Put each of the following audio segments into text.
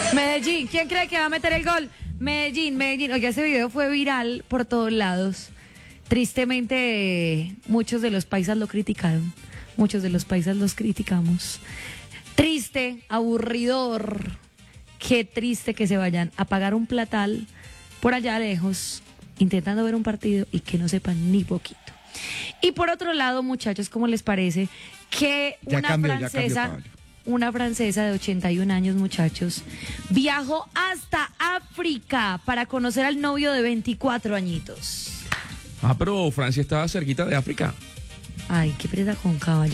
Medellín, ¿quién cree que va a meter el gol? Medellín, Medellín. Oiga, ese video fue viral por todos lados. Tristemente, muchos de los paisas lo criticaron. Muchos de los paisas los criticamos. Triste, aburridor. Qué triste que se vayan a pagar un platal por allá lejos, intentando ver un partido y que no sepan ni poquito. Y por otro lado, muchachos, ¿cómo les parece que una francesa de 81 años, muchachos, viajó hasta África para conocer al novio de 24 añitos? Ah, pero Francia estaba cerquita de África. Ay, qué presa con caballo.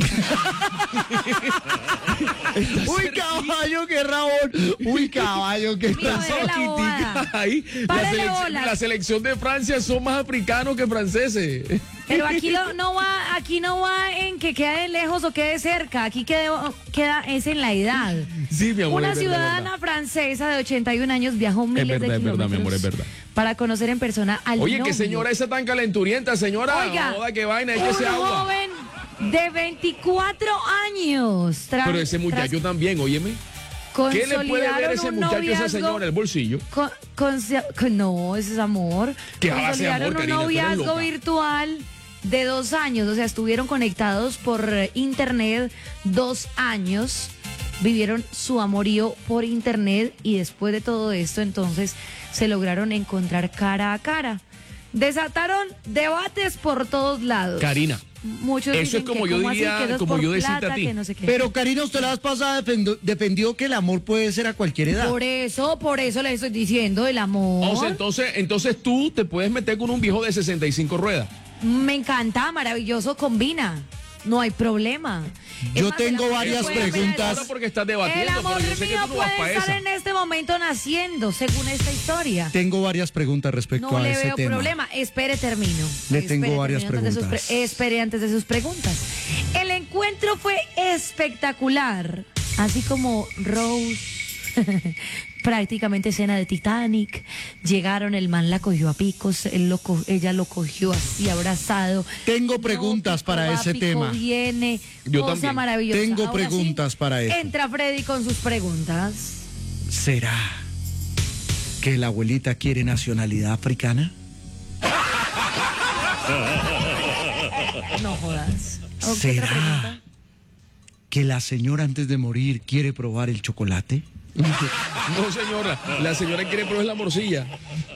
Uy, caballo, qué rabón. Uy, caballo, qué Ahí, la selección de Francia son más africanos que franceses. Pero aquí no va en que quede lejos o quede cerca, aquí queda es en la edad. Sí, mi amor. Una ciudadana francesa de 81 años viajó miles de kilómetros. Es verdad, mi amor, es verdad. Para conocer en persona al Oye, novio. qué señora esa tan calenturienta, señora. Oiga, joda, qué vaina, es que se agua. Un joven de 24 años. Pero ese muchacho también, óyeme. ¿Qué le puede ver ese muchacho a esa señora el bolsillo? No, ese es amor. ¿Qué hace amor, un Karina? noviazgo virtual de 2 años. O sea, estuvieron conectados por internet 2 años. Vivieron su amorío por internet y después de todo esto, entonces, se lograron encontrar cara a cara. Desataron debates por todos lados. Karina. Muchos eso es como yo diría, como yo decirte a ti. No sé qué. Pero Karina, usted la vez pasada defendió que el amor puede ser a cualquier edad. Por eso le estoy diciendo el amor. O sea, entonces tú te puedes meter con un viejo de 65 ruedas. Me encanta, maravilloso, combina. No hay problema. Yo tengo varias preguntas. Porque estás debatiendo, el amor pero yo sé que mío tú no vas puede para estar esa. en este momento naciendo, según esta historia. Tengo varias preguntas respecto No a le ese veo tema. problema. Espere, termino. Le tengo varias preguntas. Espere antes de sus preguntas. El encuentro fue espectacular. Así como Rose, prácticamente escena de Titanic. Llegaron, el man la cogió a picos, ella lo cogió así abrazado. Tengo preguntas para ese tema. Viene, Yo cosa también. maravillosa. Tengo Ahora preguntas sí, para eso. Entra Freddy con sus preguntas. ¿Será que la abuelita quiere nacionalidad africana? No jodas. ¿Otra ¿Será pregunta? que la señora antes de morir quiere probar el chocolate? No, señora. La señora quiere probar la morcilla.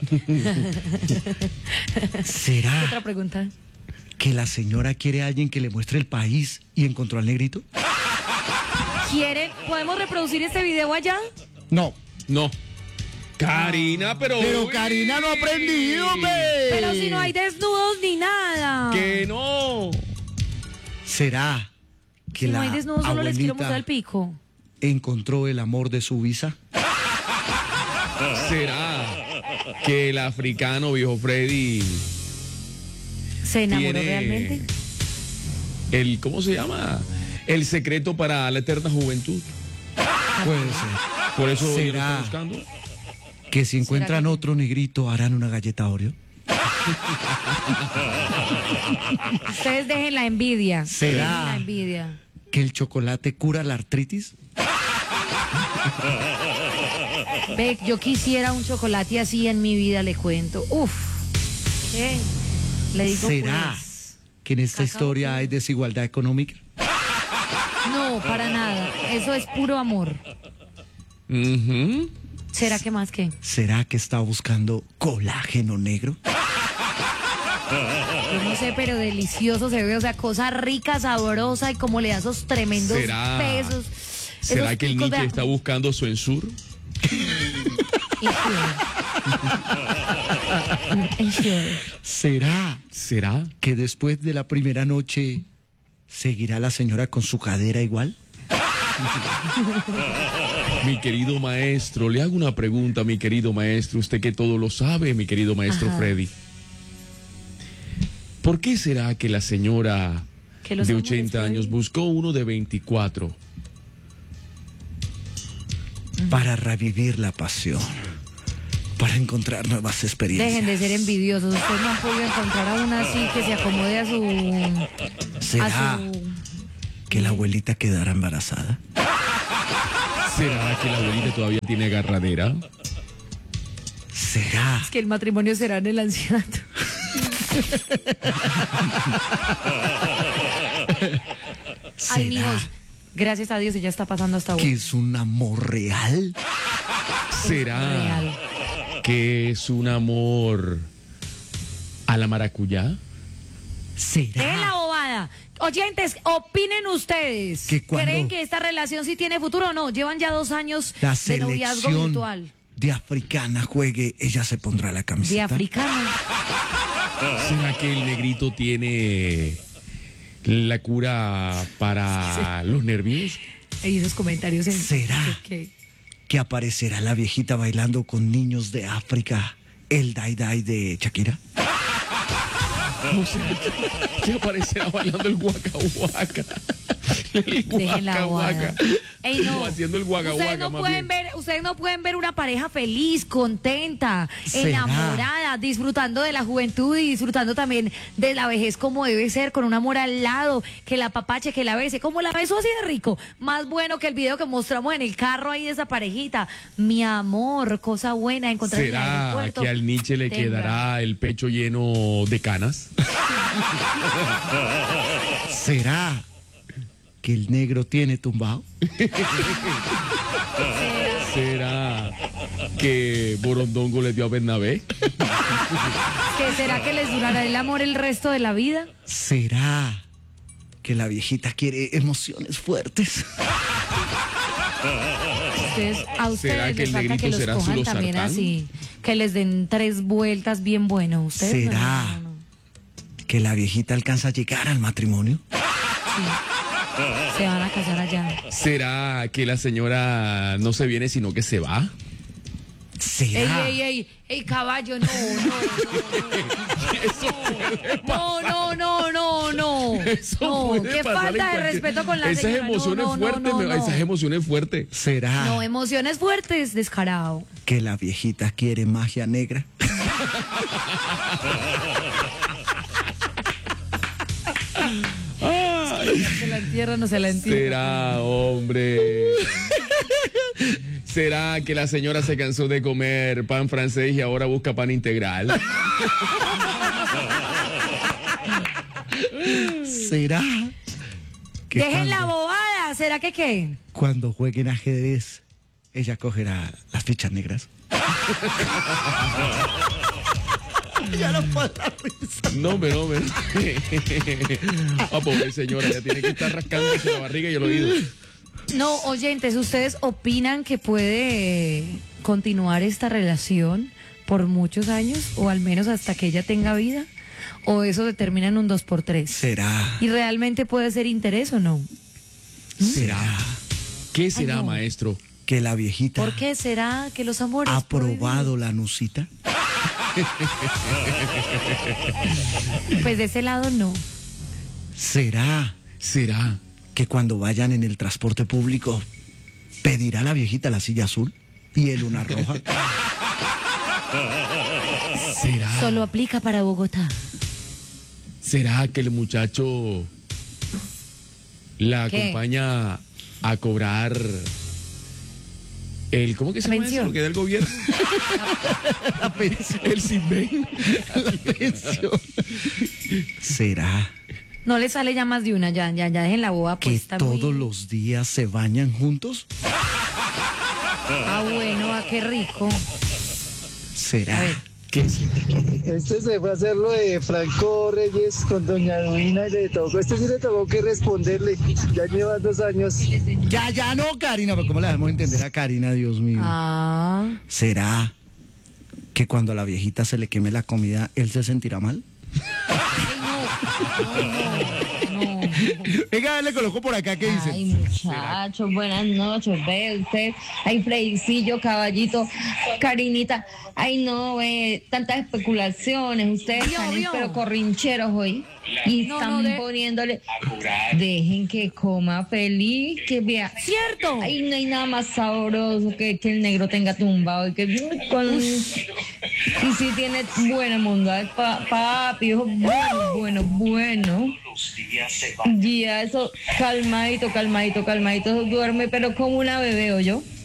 ¿Será Otra pregunta. que la señora quiere a alguien que le muestre el país y encontró al negrito? ¿Podemos reproducir este video allá? No. No. Karina, pero... Pero Karina no ha aprendido, Pero si no hay desnudos ni nada. Que no. ¿Será que Si no la hay desnudos, solo les quiero mostrar el abuelita pico. encontró el amor de su visa? ¿Será que el africano, viejo Freddy, ¿Se enamoró tiene realmente? ¿cómo se llama? El secreto para la eterna juventud? Puede ser. Por eso yo lo ¿Será estoy buscando. que si encuentran otro negrito harán una galleta Oreo? Ustedes dejen la envidia. ¿Será? Dejen la envidia. ¿Que el chocolate cura la artritis? Ve, yo quisiera un chocolate así en mi vida, le cuento. Uf. ¿Qué? Le digo ¿Será pues, que en esta cacao historia hay desigualdad económica? no, para nada. Eso es puro amor. Ujú. ¿Será que más qué? ¿Será que está buscando colágeno negro? Yo no sé, pero delicioso se ve, o sea, cosa rica, sabrosa y como le da esos tremendos ¿Será? pesos. ¿Será esos que el picos de- Nietzsche está buscando su ensur? Ensure. ¿Será que después de la primera noche seguirá la señora con su cadera igual? Mi querido maestro, le hago una pregunta, mi querido maestro, usted que todo lo sabe, mi querido maestro Ajá. Freddy. ¿Por qué será que la señora Que los de amores, 80 Freddy. años buscó uno de 24? Para revivir la pasión, para encontrar nuevas experiencias. Dejen de ser envidiosos. Ustedes no han podido encontrar a una así que se acomode a su... ¿Será que la abuelita quedará embarazada? ¿Será que la abuelita todavía tiene agarradera? ¿Será? Es que el matrimonio será en el ancianato. Ay, mijos, gracias a Dios ella está pasando hasta ahora. ¿Que es un amor real? ¿Será Real. que es un amor a la maracuyá? Dejen la ¿Será? bobada. Oyentes, opinen ustedes. Que cuando- ¿Creen que esta relación sí tiene futuro o no? Llevan ya 2 años La de noviazgo selección virtual. de africana juegue, ella se pondrá la camiseta. De africano. ¿Será que el negrito tiene la cura para los nervios? Y esos comentarios en... ¿Será? Que aparecerá la viejita bailando con niños de África, el Dai Dai de Shakira. No sé, que aparecerá bailando el guaca guaca. El Dejen la guaca bobada. guaca. Ey, no. Como haciendo el guaca Ustedes guaca, no más pueden bien. ver, ustedes no pueden ver una pareja feliz, contenta, ¿Será? enamorada, disfrutando de la juventud y disfrutando también de la vejez como debe ser, con un amor al lado, que la papache, que la bese, como la besó así de rico. Más bueno que el video que mostramos en el carro ahí de esa parejita. Mi amor, cosa buena encontrar en el ¿Será aeropuerto. que al Nietzsche le Tembra. quedará el pecho lleno de canas? ¿Será que el negro tiene tumbado? ¿Será que Borondongo le dio a Bernabé? ¿Que será que les durará el amor el resto de la vida? ¿Será que la viejita quiere emociones fuertes? A ustedes ¿Será que les el falta negrito que los será su cojan también losartán? así, que les den 3 vueltas bien bueno. ¿Ustedes? No, ¿Será no, no. que la viejita alcanza a llegar al matrimonio? Se van a casar allá. ¿Será que la señora no se viene sino que se va? ¿Será? Ey, caballo, no. No. Eso No, puede qué pasar falta en de cualquier- respeto con la esas señora. emociones fuertes, esas emociones fuertes. ¿Será No, emociones fuertes, descarado. que la viejita quiere magia negra? Se la entierra, no se la entierra. ¿Será, hombre? ¿Será que la señora se cansó de comer pan francés y ahora busca pan integral? ¿Será que Dejen la bobada, ¿será que qué? cuando jueguen ajedrez, ella cogerá las fichas negras? Ya no puedo dar risa. No, hombre. Ah, pobre señora, ya tiene que estar rascándose la barriga y el oído. No, oyentes, ¿ustedes opinan que puede continuar esta relación por muchos años o al menos hasta que ella tenga vida? ¿O eso se termina en un 2x3? ¿Será? ¿Y realmente puede ser interés o no? ¿Será ¿Qué será, no. maestro? que la viejita ¿Por qué será que los amores ha probado la nucita? Pues de ese lado no. ¿Será ¿Será? que cuando vayan en el transporte público pedirá la viejita la silla azul y él una roja? ¿Será? Solo aplica para Bogotá. ¿Será que el muchacho la ¿Qué? acompaña a cobrar el, ¿cómo que se llama Pensión. eso? Lo que da el gobierno. La pensión. El Sinven. La pensión. ¿Será No le sale ya más de una, ya dejen la boba que puesta. todos los días se bañan juntos? Ah, bueno, qué rico. ¿Será A ver. ¿Qué es? Este se fue a hacer lo de Franco Reyes con doña Duina y le tocó, este sí le tocó que responderle, ya lleva 2 años. Ya no, Karina, pero ¿cómo le damos a entender a Karina, Dios mío? Ah, ¿Será que cuando a la viejita se le queme la comida, él se sentirá mal? no. Venga, le coloco por acá, ¿qué dice? Ay, muchachos, buenas noches, ve usted. Ay, Fredicillo, caballito, Karinita. Ay, no, ve, tantas especulaciones. Ustedes están Vio. pero corrincheros hoy. Y No, están no, poniéndole. Dejen que coma feliz, que vea. ¡Cierto! Ay, no hay nada más sabroso que el negro tenga tumbado y que y si tiene buena bondad, papi, hijo, bueno. Y a eso, calmadito, duerme, pero como una bebé, ¿o yo?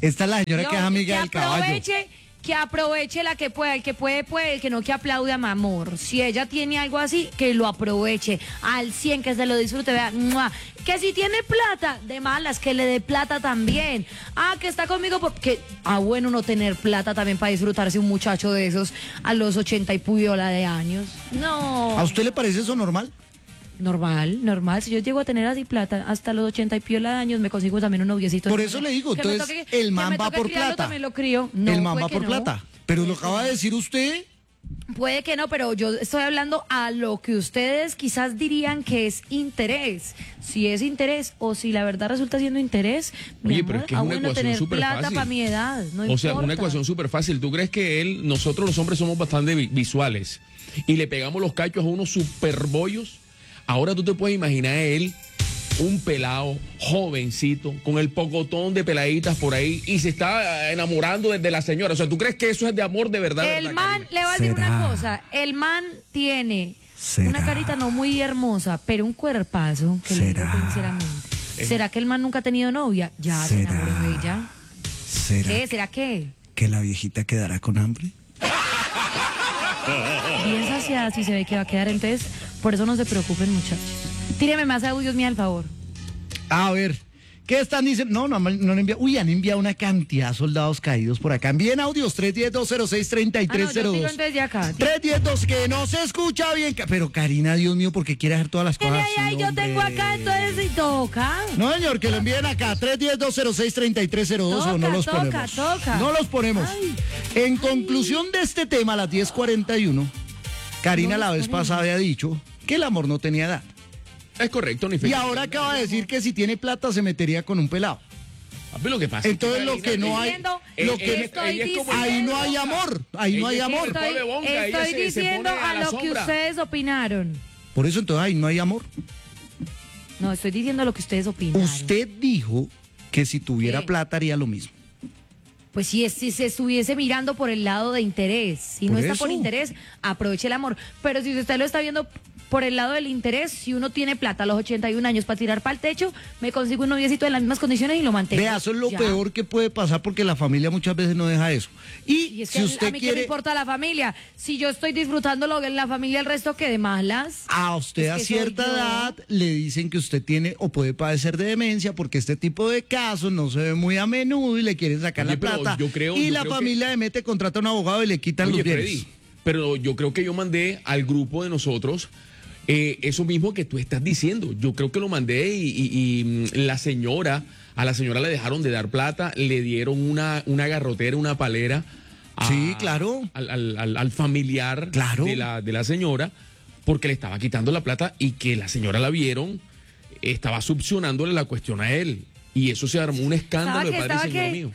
Esta es la señora No, que es amiga del caballo. Que aproveche la que pueda, el que puede, el que no que aplaude a mi amor. Si ella tiene algo así, que lo aproveche al 100, que se lo disfrute, vea, ¡mua! Que si tiene plata, de malas, que le dé plata también. Que está conmigo porque, bueno no tener plata también para disfrutarse un muchacho de esos a los 80 y pudiola de años. No. ¿A usted le parece eso normal? Normal. Si yo llego a tener así plata hasta los 80 y piola de años, me consigo también un noviecito. Por eso le digo, entonces el man va por plata. También lo crío. No, el man va por no. plata. Pero lo acaba de decir usted. Puede que no, pero yo estoy hablando a lo que ustedes quizás dirían que es interés. Si es interés o si la verdad resulta siendo interés, oye, pero es que es una ecuación tener súper plata fácil. para mi edad. No o sea, importa. una ecuación súper fácil. ¿Tú crees que nosotros los hombres somos bastante visuales y le pegamos los cachos a unos super bollos? Ahora tú te puedes imaginar a él, un pelado, jovencito, con el pocotón de peladitas por ahí y se está enamorando de la señora. O sea, ¿tú crees que eso es de amor de verdad? El man, le voy a decir una cosa, el man tiene una carita no muy hermosa, pero un cuerpazo, que le digo sinceramente. ¿Será que el man nunca ha tenido novia? Ya se enamoró de ella. ¿Qué? ¿Será qué? ¿Que la viejita quedará con hambre? Bien saciada si se ve que va a quedar, entonces por eso no se preocupen, muchachos. Tíreme más audios, mía, al favor. A ver, ¿qué están diciendo? No le envía. Uy, han enviado una cantidad de soldados caídos por acá. Envíen audios, 310-206-3302. yo tiro entonces de acá. 310-2, que no se escucha bien. Pero Karina, Dios mío, ¿por qué quiere hacer todas las cosas así, Ay, yo tengo hombre? acá, entonces si toca. No, señor, que lo envíen acá, 310-206-3302 o no los ponemos. Toca. No los ponemos. En conclusión de este tema, a las 10:41, Karina la vez pasada había dicho que el amor no tenía edad. Es correcto, ni fe. Y ahora acaba de decir que si tiene plata se metería con un pelado. Lo que pasa Entonces es lo que no hay, ahí no hay amor, ahí no hay amor. Estoy diciendo a lo que ustedes opinaron. Por eso entonces ahí no hay amor. No, estoy diciendo lo que ustedes opinaron. Usted dijo que si tuviera ¿Qué? plata haría lo mismo. Pues si se estuviese mirando por el lado de interés, si no Por está por eso. interés, aproveche el amor. Pero si usted lo está viendo por el lado del interés, si uno tiene plata a los 81 años para tirar para el techo, me consigo un noviecito en las mismas condiciones y lo mantengo. Vea, eso es lo Ya. peor que puede pasar porque la familia muchas veces no deja eso. Y es que si usted a mí qué me quiere, importa la familia, si yo estoy disfrutando lo que la familia, el resto que de malas. a usted Es a que soy cierta yo. edad le dicen que usted tiene o puede padecer de demencia porque este tipo de casos no se ve muy a menudo y le quieren sacar Oye, la pero plata. yo creo y la que- familia le mete, contrata a un abogado y le quitan Oye, los bienes. Freddy, pero yo creo que yo mandé al grupo de nosotros eso mismo que tú estás diciendo. Yo creo que lo mandé y a la señora le dejaron de dar plata, le dieron una garrotera, una palera. Sí, claro. Al familiar Claro. de la señora, porque le estaba quitando la plata y que la señora la vieron, estaba succionándole la cuestión a él. Y eso se armó un escándalo de padre y señor mío.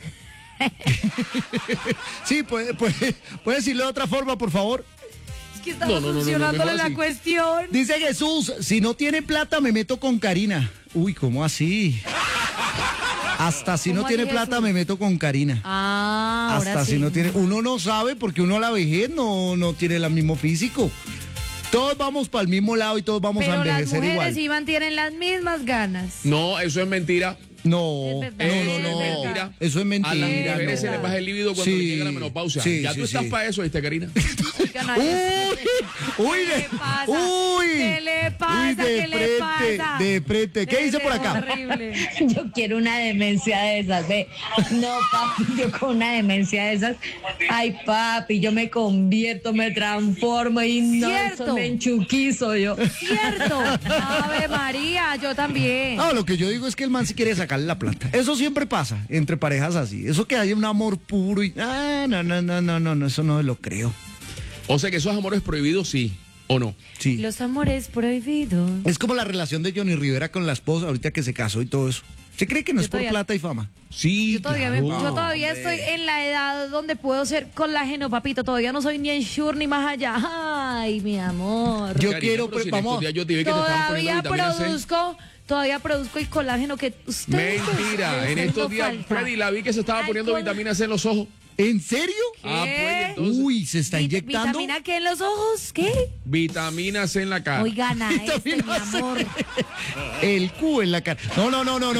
Sí, puede decirlo de otra forma, por favor. Es que estaba No, funcionándole mejor la así. cuestión. Dice Jesús, si no tiene plata me meto con Karina. Uy, ¿cómo así? Hasta si no ¿Cómo tiene así, plata Jesús? me meto con Karina. Ahora Hasta sí. si no tiene, uno no sabe porque uno a la vejez no tiene el mismo físico. Todos vamos para el mismo lado y todos vamos a Pero las envejecer mujeres igual. sí mantienen las mismas ganas. No, eso es mentira. No, Es verdad, no, es no, verdad. eso es mentira. A las mujeres se no. les baja el líbido cuando Sí, les llega la menopausia. sí, Ya sí, tú estás sí. para eso, ¿viste, Karina? Oigan, ay, Uy, ¿Qué le pasa? uy, ¿Qué le pasa? uy, de ¿Qué le frente, pasa? de frente. ¿Qué dice por acá? Horrible. Yo quiero una demencia de esas, ve. No, papi, yo con una demencia de esas. Ay, papi, yo me convierto, me transformo y no, Cierto. eso me enchuquizo yo. Cierto. Ave María, yo también. No, lo que yo digo es que el man sí quiere sacarle la plata. Eso siempre pasa entre parejas así. Eso que hay un amor puro y... no, eso no lo creo. O sea que esos amores prohibidos, sí o no. Sí. Los amores prohibidos. Es como la relación de Johnny Rivera con la esposa ahorita que se casó y todo eso. ¿Se cree que no Yo es por todavía- plata y fama? Sí, Yo todavía, claro. yo todavía estoy en la edad donde puedo ser colágeno, papito. Todavía no soy ni en Shure ni más allá. Ay, mi amor. Yo Karina, quiero, pero si en vamos. estos días yo te vi que te estaban poniendo Todavía produzco el colágeno que usted. Mentira, en estos días Freddy la vi que se estaba poniendo vitamina C en los ojos. ¿En serio? Ah, ¿Qué? pues entonces. Uy, ¿se está inyectando? ¿Vitamina qué en los ojos? ¿Qué? Vitamina C en la cara. Oigan, a este, mi amor. El Q en la cara. No.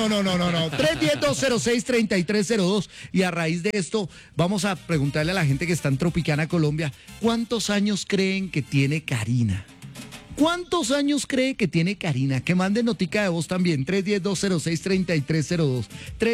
310-206-3302. Y a raíz de esto, vamos a preguntarle a la gente que está en Tropicana, Colombia, ¿cuántos años creen que tiene Karina? ¿Cuántos años cree que tiene Karina? Que mande notica de voz también. 310-206-3302.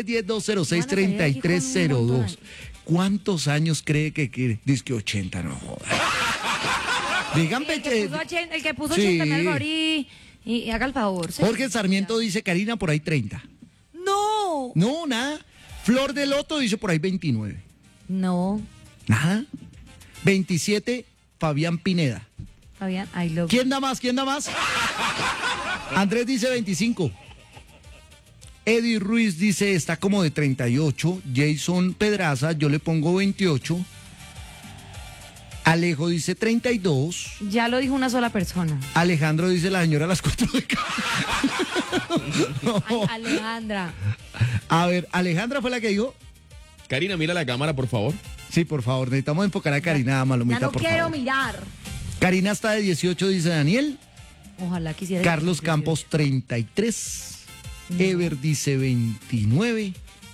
310-206-3302. ¿Cuántos años cree que dice que 80? No joda. Díganme. El que puso Sí. 80 me va a morir. Y haga el favor. ¿sí? Jorge Sarmiento dice Karina por ahí 30. No. No, nada. Flor de Loto dice por ahí 29. No. Nada. 27, Fabián Pineda. Fabián, I love you. ¿Quién da más? Andrés dice 25. Eddie Ruiz dice está como de 38. Jason Pedraza, yo le pongo 28. Alejo dice 32. Ya lo dijo una sola persona. Alejandro dice la señora a las 4 de cada. Ay, Alejandra. A ver, Alejandra fue la que dijo. Karina, mira la cámara, por favor. Sí, por favor, necesitamos enfocar a Karina, Ya Malomita, no por quiero favor. mirar. Karina está de 18, dice Daniel. Ojalá quisiera. Carlos Campos, 33. Ever dice 29.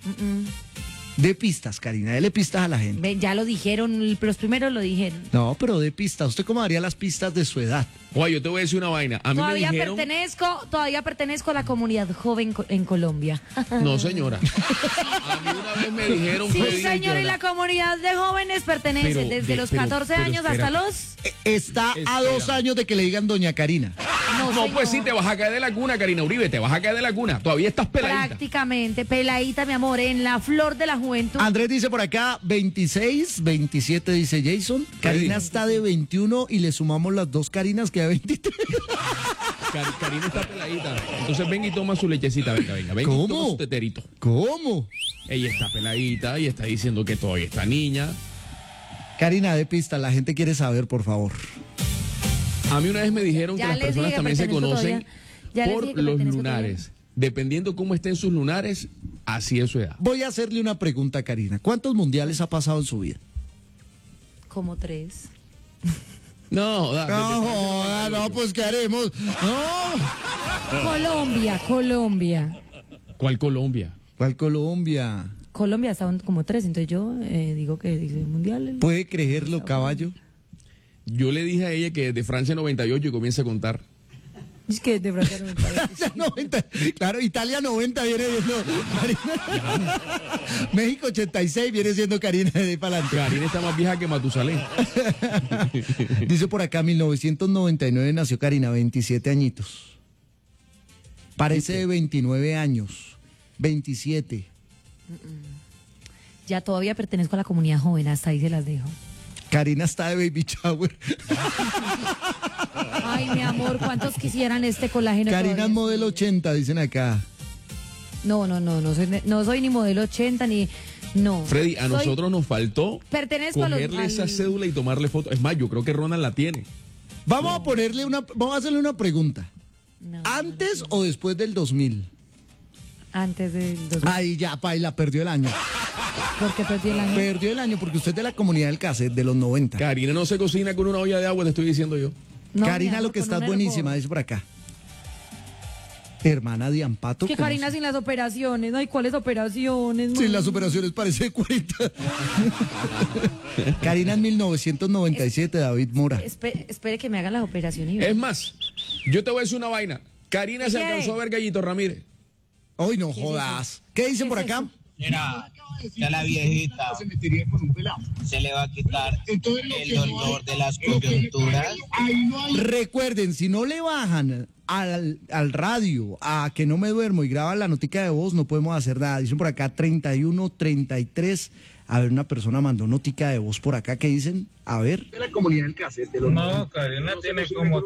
De pistas, Karina, dele pistas a la gente. Ven, ya lo dijeron, los primeros lo dijeron. No, pero de pistas. ¿Usted cómo daría las pistas de su edad? Oye, yo te voy a decir una vaina. A mí Todavía me dijeron... pertenezco a la comunidad joven en Colombia. No, señora. A mí una vez me dijeron Sí, que... señor, y la comunidad de jóvenes pertenece Pero, desde los pero, 14 pero, años espera. hasta los... Está a Espera. 2 años de que le digan doña Karina. No, pues sí, te vas a caer de la cuna, Karina Uribe, te vas a caer de la cuna. Todavía estás peladita. Prácticamente, peladita, mi amor, en la flor de la juventud. Andrés dice por acá 26, 27 dice Jason. Karina está de 21 y le sumamos las dos Karinas que da 23. Karina está peladita. Entonces venga y toma su lechecita, venga. Venga y ¿Cómo? toma su teterito. ¿Cómo? Ella está peladita y está diciendo que todavía está niña. Karina, de pista, la gente quiere saber, por favor. A mí una vez me dijeron Ya que las les dije personas que también se pertenezco conocen todavía. Ya les por dije que los pertenezco lunares. Dependiendo cómo estén sus lunares, así es su edad. Voy a hacerle una pregunta a Karina. ¿Cuántos mundiales ha pasado en su vida? Como 3. No, pues ¿qué haremos? No. Colombia. ¿Cuál Colombia? ¿Cuál Colombia? Colombia estaban como 3, entonces yo digo que dice mundial. ¿Puede creerlo, caballo? Yo le dije a ella que de Francia 98 y comienza a contar. Es que de Francia no me parece. Francia 90, claro, Italia 90 viene siendo Karina. México 86 viene siendo Karina de ahí para adelante. Karina está más vieja que Matusalén. Dice por acá, 1999 nació Karina, 27 añitos. Parece de 29 años, 27. Ya todavía pertenezco a la comunidad joven, hasta ahí se las dejo. Karina está de baby shower. Ay, mi amor, ¿cuántos quisieran este colágeno? Karina todavía? es modelo 80, dicen acá. No soy ni modelo 80 ni... No. Freddy, a Soy- nosotros nos faltó Pertenezco a los... cogerle esa al- cédula y tomarle foto. Es más, yo creo que Ronald la tiene. Vamos a hacerle una pregunta. No, ¿Antes o después del 2000? antes del 2000. Ay, ya, paila, perdió el año. ¿Por qué perdí el año? Perdió el año porque usted es de la comunidad del cassette de los 90. Karina no se cocina con una olla de agua, te estoy diciendo yo. No, Karina, mi amor, lo que con estás un buenísima, hervor. dice por acá. Hermana de Ampato. Que ¿cómo Karina se- sin las operaciones. Ay, ¿cuáles operaciones? Sin mami? las operaciones parece 40. Karina en 1997, David Mora. Espere que me hagan las operaciones. Es más, yo te voy a decir una vaina. Karina se ¿Qué? alcanzó a ver Gallito Ramírez. Hoy no jodas. ¿Qué dicen por acá? Mira, ya la viejita se le va a quitar el dolor de las coyunturas. Recuerden, si no le bajan al radio a que no me duermo y graban la notica de voz, no podemos hacer nada. Dicen por acá 31, 33. A ver, una persona mandó notica de voz por acá. ¿Qué dicen? A ver. No, Karina tiene como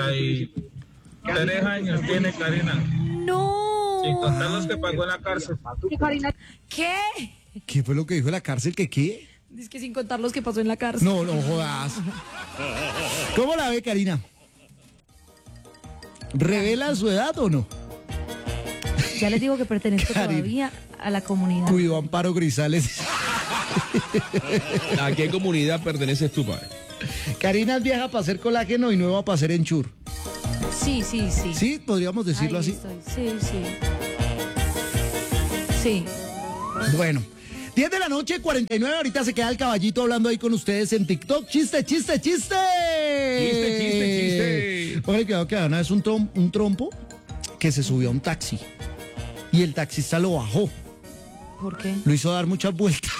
33 años, tiene Karina. No. Sin contar los que pagó en la cárcel. ¿Qué? ¿Qué fue lo que dijo en la cárcel? ¿Que qué? Dice que sin contar los que pasó en la cárcel. No, no jodas. ¿Cómo la ve, Karina? ¿Revela su edad o no? Ya les digo que pertenezco Karina. todavía a la comunidad. Cuidó Amparo Grisales. ¿A qué comunidad perteneces tú, padre? Karina es vieja para hacer colágeno y nueva para hacer enchur. Sí, sí, sí. ¿Sí? ¿Podríamos decirlo Ahí así? estoy. Sí, sí. Sí. Bueno. 10 de la noche, 49. Ahorita se queda el caballito hablando ahí con ustedes en TikTok. ¡Chiste, chiste, chiste! Chiste. Póngale cuidado que una vez un trompo que se subió a un taxi y el taxista lo bajó. ¿Por qué? Lo hizo dar muchas vueltas.